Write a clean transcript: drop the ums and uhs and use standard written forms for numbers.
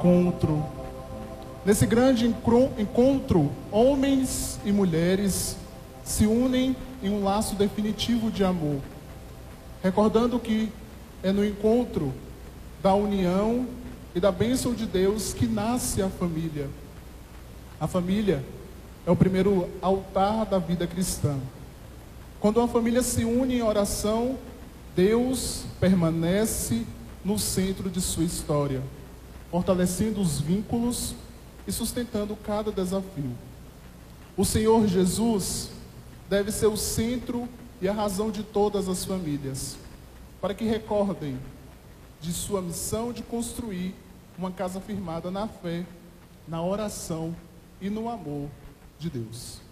encontro. Nesse grande encontro, homens e mulheres se unem em um laço definitivo de amor, recordando que é no encontro da união e da bênção de Deus que nasce a família. A família é o primeiro altar da vida cristã. Quando uma família se une em oração, Deus permanece no centro de sua história, fortalecendo os vínculos e sustentando cada desafio. O Senhor Jesus deve ser o centro e a razão de todas as famílias, para que recordem de sua missão de construir uma casa firmada na fé, na oração e no amor de Deus.